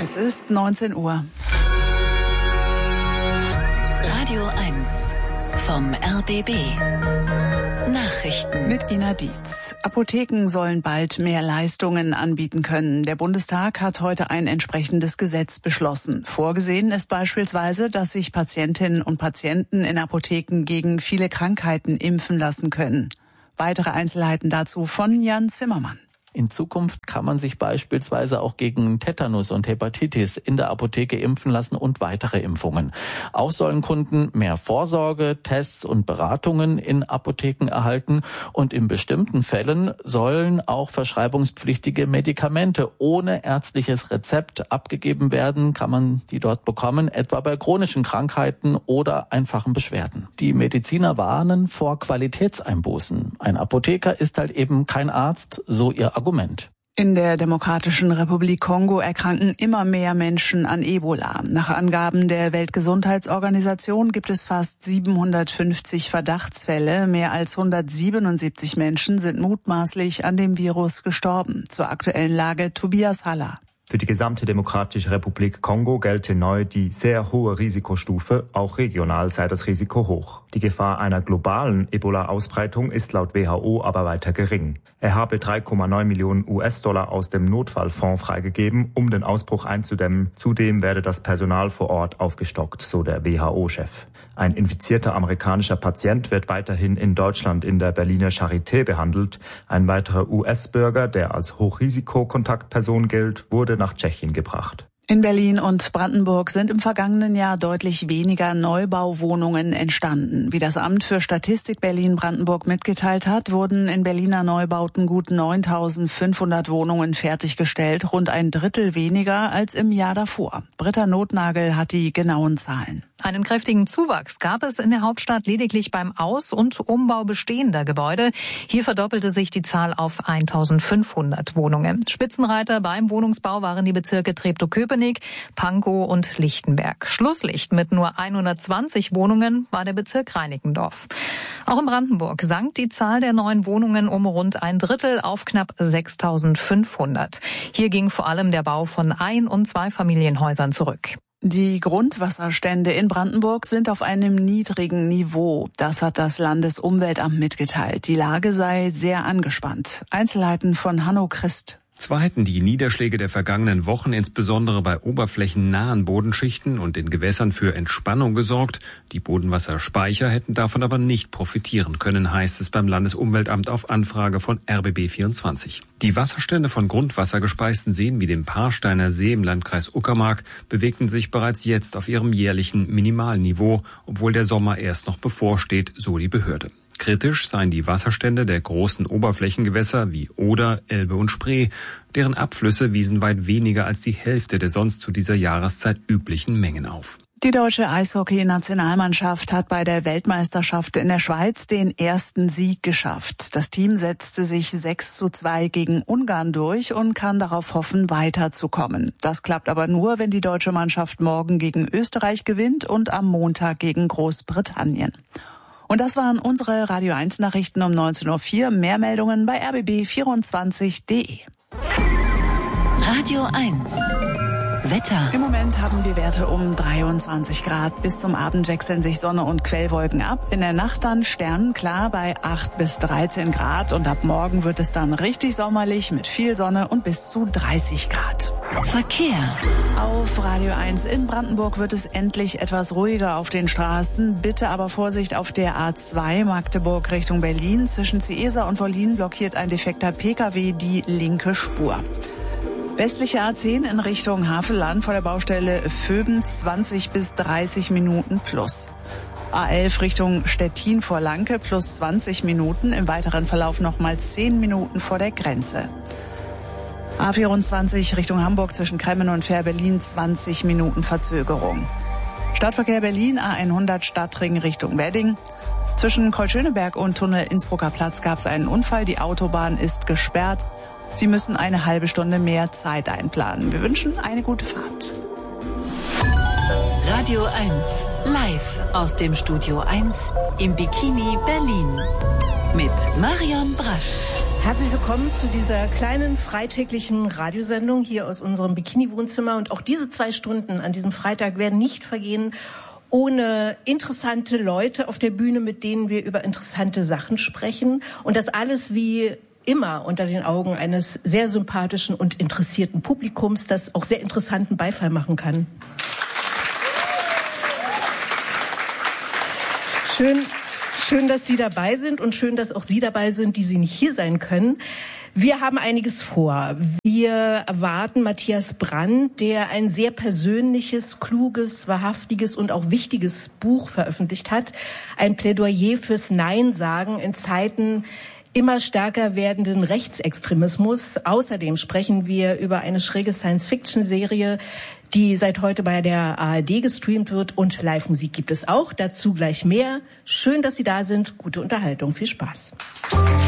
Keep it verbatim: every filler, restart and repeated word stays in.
Es ist neunzehn Uhr. Radio eins vom R B B. Nachrichten mit Ina Dietz. Apotheken sollen bald mehr Leistungen anbieten können. Der Bundestag hat heute ein entsprechendes Gesetz beschlossen. Vorgesehen ist beispielsweise, dass sich Patientinnen und Patienten in Apotheken gegen viele Krankheiten impfen lassen können. Weitere Einzelheiten dazu von Jan Zimmermann. In Zukunft kann man sich beispielsweise auch gegen Tetanus und Hepatitis in der Apotheke impfen lassen und weitere Impfungen. Auch sollen Kunden mehr Vorsorge, Tests und Beratungen in Apotheken erhalten. Und in bestimmten Fällen sollen auch verschreibungspflichtige Medikamente ohne ärztliches Rezept abgegeben werden, kann man die dort bekommen, etwa bei chronischen Krankheiten oder einfachen Beschwerden. Die Mediziner warnen vor Qualitätseinbußen. Ein Apotheker ist halt eben kein Arzt, so ihr Argument. In der Demokratischen Republik Kongo erkranken immer mehr Menschen an Ebola. Nach Angaben der Weltgesundheitsorganisation gibt es fast siebenhundertfünfzig Verdachtsfälle. Mehr als hundertsiebenundsiebzig Menschen sind mutmaßlich an dem Virus gestorben. Zur aktuellen Lage Tobias Haller. Für die gesamte Demokratische Republik Kongo gelte neu die sehr hohe Risikostufe, auch regional sei das Risiko hoch. Die Gefahr einer globalen Ebola-Ausbreitung ist laut W H O aber weiter gering. Er habe drei Komma neun Millionen U S-Dollar aus dem Notfallfonds freigegeben, um den Ausbruch einzudämmen. Zudem werde das Personal vor Ort aufgestockt, so der W H O-Chef. Ein infizierter amerikanischer Patient wird weiterhin in Deutschland in der Berliner Charité behandelt. Ein weiterer U S-Bürger, der als Hochrisikokontaktperson gilt, wurde nach Tschechien gebracht. In Berlin und Brandenburg sind im vergangenen Jahr deutlich weniger Neubauwohnungen entstanden. Wie das Amt für Statistik Berlin-Brandenburg mitgeteilt hat, wurden in Berliner Neubauten gut neuntausendfünfhundert Wohnungen fertiggestellt, rund ein Drittel weniger als im Jahr davor. Britta Notnagel hat die genauen Zahlen. Einen kräftigen Zuwachs gab es in der Hauptstadt lediglich beim Aus- und Umbau bestehender Gebäude. Hier verdoppelte sich die Zahl auf eintausendfünfhundert Wohnungen. Spitzenreiter beim Wohnungsbau waren die Bezirke Treptow-Köpenick, Pankow und Lichtenberg. Schlusslicht mit nur hundertzwanzig Wohnungen war der Bezirk Reinickendorf. Auch in Brandenburg sank die Zahl der neuen Wohnungen um rund ein Drittel auf knapp sechstausendfünfhundert. Hier ging vor allem der Bau von Ein- und Zweifamilienhäusern zurück. Die Grundwasserstände in Brandenburg sind auf einem niedrigen Niveau. Das hat das Landesumweltamt mitgeteilt. Die Lage sei sehr angespannt. Einzelheiten von Hanno Christ. Zwar hätten die Niederschläge der vergangenen Wochen insbesondere bei oberflächennahen Bodenschichten und in Gewässern für Entspannung gesorgt, die Bodenwasserspeicher hätten davon aber nicht profitieren können, heißt es beim Landesumweltamt auf Anfrage von R B B vierundzwanzig. Die Wasserstände von grundwassergespeisten Seen wie dem Paarsteiner See im Landkreis Uckermark bewegten sich bereits jetzt auf ihrem jährlichen Minimalniveau, obwohl der Sommer erst noch bevorsteht, so die Behörde. Kritisch seien die Wasserstände der großen Oberflächengewässer wie Oder, Elbe und Spree. Deren Abflüsse wiesen weit weniger als die Hälfte der sonst zu dieser Jahreszeit üblichen Mengen auf. Die deutsche Eishockey-Nationalmannschaft hat bei der Weltmeisterschaft in der Schweiz den ersten Sieg geschafft. Das Team setzte sich sechs zu zwei gegen Ungarn durch und kann darauf hoffen, weiterzukommen. Das klappt aber nur, wenn die deutsche Mannschaft morgen gegen Österreich gewinnt und am Montag gegen Großbritannien. Und das waren unsere Radio eins Nachrichten um neunzehn Uhr vier. Mehr Meldungen bei r b b vierundzwanzig punkt d e. Radio eins Wetter. Im Moment haben wir Werte um dreiundzwanzig Grad. Bis zum Abend wechseln sich Sonne und Quellwolken ab. In der Nacht dann sternenklar bei acht bis dreizehn Grad. Und ab morgen wird es dann richtig sommerlich mit viel Sonne und bis zu dreißig Grad. Verkehr. Auf Radio eins in Brandenburg wird es endlich etwas ruhiger auf den Straßen. Bitte aber Vorsicht auf der A zwei Magdeburg Richtung Berlin. Zwischen Ciesa und Wollin blockiert ein defekter P K W die linke Spur. Westliche A zehn in Richtung Havelland vor der Baustelle Vöben zwanzig bis dreißig Minuten plus. A elf Richtung Stettin vor Lanke plus zwanzig Minuten. Im weiteren Verlauf nochmal zehn Minuten vor der Grenze. A vierundzwanzig Richtung Hamburg zwischen Kremmen und Fähr-Berlin zwanzig Minuten Verzögerung. Stadtverkehr Berlin A hundert Stadtring Richtung Wedding. Zwischen Kreuzschöneberg und Tunnel Innsbrucker Platz gab es einen Unfall. Die Autobahn ist gesperrt. Sie müssen eine halbe Stunde mehr Zeit einplanen. Wir wünschen eine gute Fahrt. Radio eins live aus dem Studio eins im Bikini Berlin mit Marion Brasch. Herzlich willkommen zu dieser kleinen freitäglichen Radiosendung hier aus unserem Bikini-Wohnzimmer. Und auch diese zwei Stunden an diesem Freitag werden nicht vergehen ohne interessante Leute auf der Bühne, mit denen wir über interessante Sachen sprechen. Und das alles wie immer unter den Augen eines sehr sympathischen und interessierten Publikums, das auch sehr interessanten Beifall machen kann. Schön. Schön, dass Sie dabei sind und schön, dass auch Sie dabei sind, die Sie nicht hier sein können. Wir haben einiges vor. Wir erwarten Matthias Brandt, der ein sehr persönliches, kluges, wahrhaftiges und auch wichtiges Buch veröffentlicht hat. Ein Plädoyer fürs Nein sagen in Zeiten immer stärker werdenden Rechtsextremismus. Außerdem sprechen wir über eine schräge Science-Fiction-Serie, die seit heute bei der A R D gestreamt wird, und Live-Musik gibt es auch. Dazu gleich mehr. Schön, dass Sie da sind. Gute Unterhaltung. Viel Spaß.